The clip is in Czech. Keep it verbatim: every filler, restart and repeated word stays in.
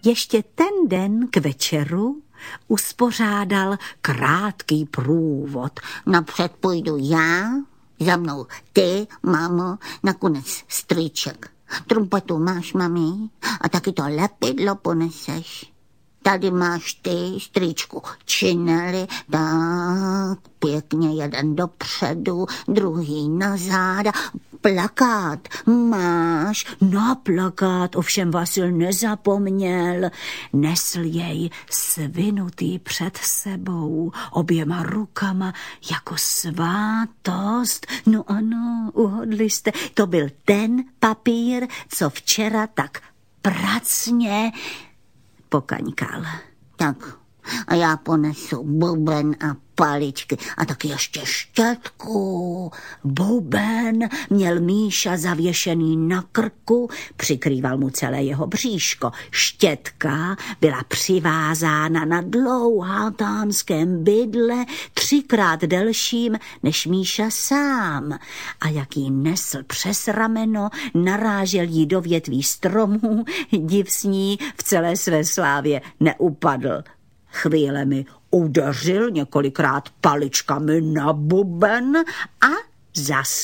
ještě ten den k večeru uspořádal krátký průvod. Napřed půjdu já, za mnou ty, mámo, nakonec strýček. Trumpetu máš, mami, a taky to lepidlo poneseš. Tady máš ty, strýčku, činely, tak pěkně jeden dopředu, druhý na záda. Plakát máš? Na plakát ovšem Vasil nezapomněl. Nesl jej svinutý před sebou, oběma rukama jako svátost. No ano, uhodli jste, to byl ten papír, co včera tak pracně pokaňkal. Tak a já ponesu buben a paličky a taky ještě štětku. Buben měl Míša zavěšený na krku, přikrýval mu celé jeho bříško. Štětka byla přivázána na dlouhatánském bydle, třikrát delším než Míša sám. A jak ji nesl přes rameno, narážel jí do větví stromů, div s ní v celé své slávě neupadl. Chvílemi udeřil několikrát paličkami na buben a zas